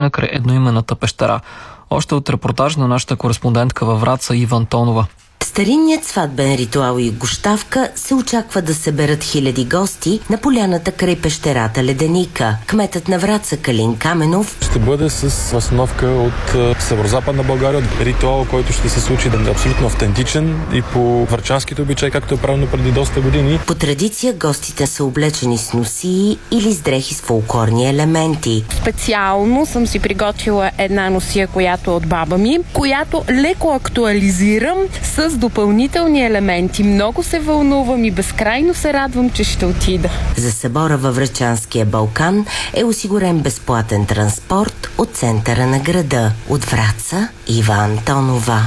наистина край едноименната пещера. Още от репортаж на нашата кореспондентка във Враца Ива Антонова. Старинният сватбен ритуал и гощавка се очаква да съберат хиляди гости на поляната край пещерата Леденика. Кметът на Враца Калин Каменов ще бъде с възстановка от северозападна България, от ритуал, който ще се случи да е абсолютно автентичен и по врачанските обичаи, както е правилно преди доста години. По традиция гостите са облечени с носии или с дрехи с фолклорни елементи. Специално съм си приготвила една носия, която е от баба ми, която леко актуализирам с допълнителни елементи. Много се вълнувам и безкрайно се радвам, че ще отида. За събора във Врачанския Балкан е осигурен безплатен транспорт от центъра на града. От Враца Ива Антонова.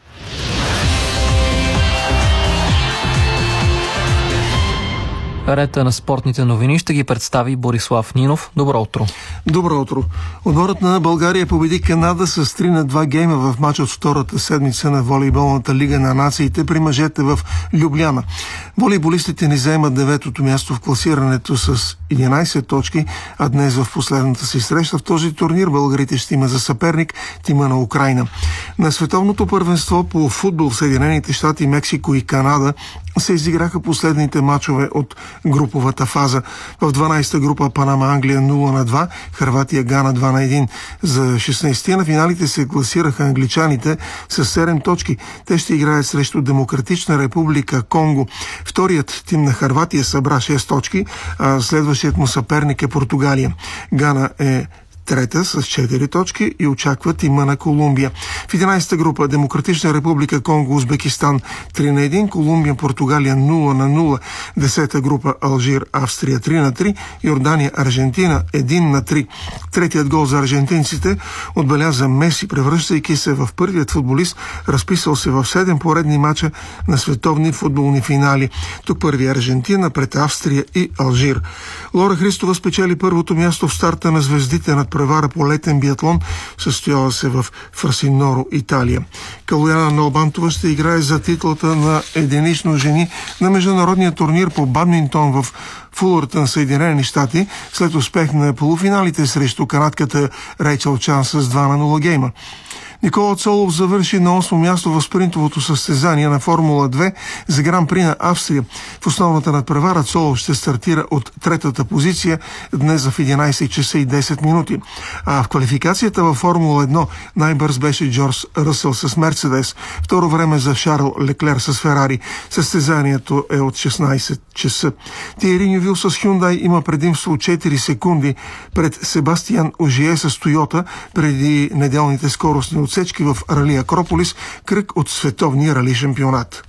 Рета на спортните новини ще ги представи Борислав Нинов. Добро утро. Добро утро. Отборът на България победи Канада с 3-2 гейма в матч от втората седмица на волейболната лига на нациите при мъжете в Любляна. Волейболистите ни заемат 9-то място в класирането с 11 точки, а днес в последната си среща в този турнир българите ще има за съперник тима на Украйна. На световното първенство по футбол в Съединените щати, Мексико и Канада се изиграха последните мачове от груповата фаза. В 12-та група Панама-Англия 0-2, Хърватия Гана 2-1. За 16-ти на финалите се класираха англичаните с 7 точки. Те ще играят срещу Демократична република Конго. Вторият тим на Хърватия събра 6 точки, а следващият му съперник е Португалия. Гана е трета с 4 точки и очаква тима на Колумбия. В 11-та група Демократична република Конго, Узбекистан 3-1, Колумбия, Португалия 0-0. 10-та група Алжир, Австрия 3-3, Йордания, Аржентина 1-3. Третият гол за аржентинците отбеляза Меси, превръщайки се в първият футболист, разписал се в 7 поредни мача на световни футболни финали. Тук първи Аржентина пред Австрия и Алжир. Лора Христова спечели първото място в старта на звездите над превара по летен биатлон, състояла се в Фрасиноро, Италия. Калояна Налбантова ще играе за титлата на единично жени на международния турнир по бадминтон в Фулъртън, Съединени щати, след успех на полуфиналите срещу канадката Рейчел Чан с 2-0 гейма. Никола Цолов завърши на 8 място в спринтовото състезание на Формула 2 за Гран-при на Австрия. В основната надпревара Цолов ще стартира от третата позиция днес в 11 часа и 10 минути. А в квалификацията във Формула 1 най-бърз беше Джордж Ръсъл с Мерцедес. Второ време за Шарл Леклер с Ферари. Състезанието е от 16 часа. Тиери Нювил с Хюндай има предимство от 4 секунди пред Себастиан Ожие с Тойота преди неделните скоростни отсечки в Рали Акрополис, кръг от световния рали шампионат.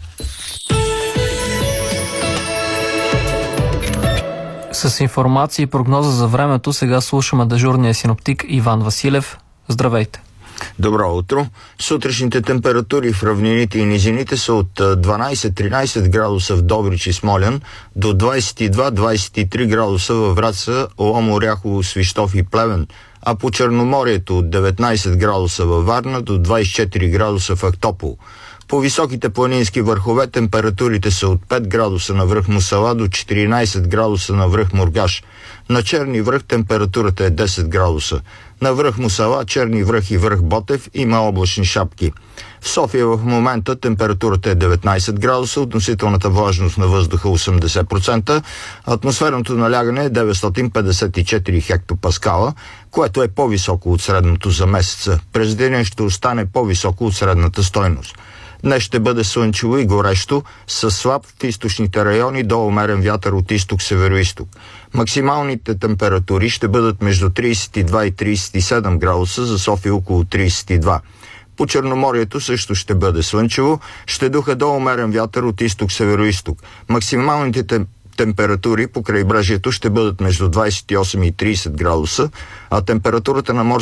С информация и прогноза за времето сега слушаме дежурния синоптик Иван Василев. Здравейте! Добро утро! Сутрешните температури в равнините и низините са от 12-13 градуса в Добрич и Смолян до 22-23 градуса във Враца, Лом, Оряхово, Свищов и Плевен, а по Черноморието от 19 градуса във Варна до 24 градуса в Ахтопол. По високите планински върхове температурите са от 5 градуса на връх Мусала до 14 градуса на връх Мургаш. На Черни връх температурата е 10 градуса. На връх Мусала, Черни връх и връх Ботев има облачни шапки. В София в момента температурата е 19 градуса, относителната влажност на въздуха 80%, атмосферното налягане е 954 хектопаскала, което е по-високо от средното за месеца. През деня ще остане по-високо от средната стойност. Днес ще бъде слънчево и горещо, с слаб в източните райони до умерен вятър от изток-североизток. Максималните температури ще бъдат между 32 и 37 градуса, за София около 32. По Черноморието също ще бъде слънчево, ще духа до умерен вятър от изток-североизток. Максималните температури по крайбрежието ще бъдат между 28 и 30 градуса, а температурата на